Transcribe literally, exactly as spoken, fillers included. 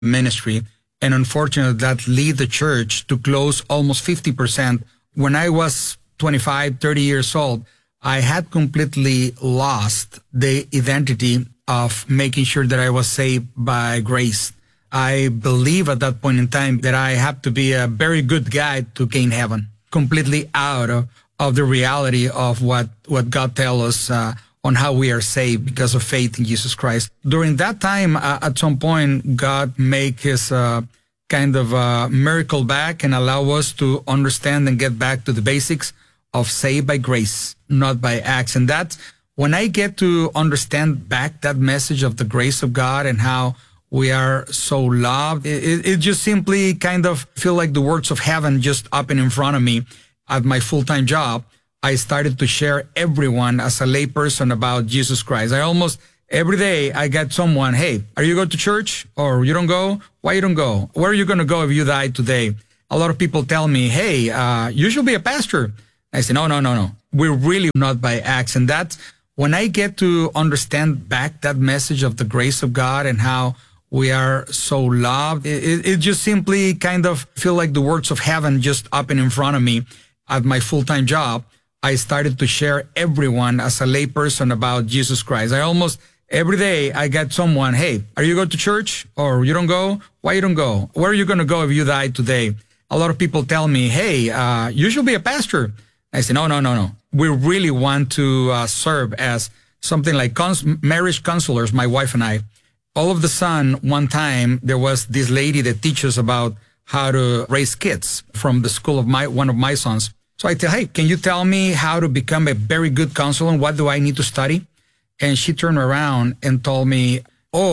ministry. And unfortunately, that led the church to close almost fifty percent. When I was twenty-five, thirty years old, I had completely lost the identity of making sure that I was saved by grace. I believe at that point in time that I have to be a very good guy to gain heaven, completely out of, of the reality of what, what God tells us uh, on how we are saved because of faith in Jesus Christ. During that time, uh, at some point, God made his uh, kind of uh, miracle back and allow us to understand and get back to the basics of saved by grace, not by acts. And that's when I get to understand back that message of the grace of God and how we are so loved, it, it just simply kind of feel like the words of heaven just up and in front of me. At my full-time job, I started to share everyone as a layperson about Jesus Christ. I almost every day I got someone, hey, are you going to church or you don't go? Why you don't go? Where are you going to go if you die today? A lot of people tell me, hey, uh, you should be a pastor. I say, no, no, no, no. We're really not by acts. And that's when I get to understand back that message of the grace of God and how we are so loved, it, it just simply kind of feel like the words of heaven just up and in front of me. At my full-time job, I started to share everyone as a layperson about Jesus Christ. I almost every day I got someone, hey, are you going to church or you don't go? Why you don't go? Where are you going to go if you die today? A lot of people tell me, hey, uh, you should be a pastor. I say, no, no, no, no. We really want to uh, serve as something like cons- marriage counselors, my wife and I. All of the sudden, one time, there was this lady that teaches about how to raise kids from the school of my one of my sons. So I tell, hey, can you tell me how to become a very good counselor and what do I need to study? And she turned around and told me,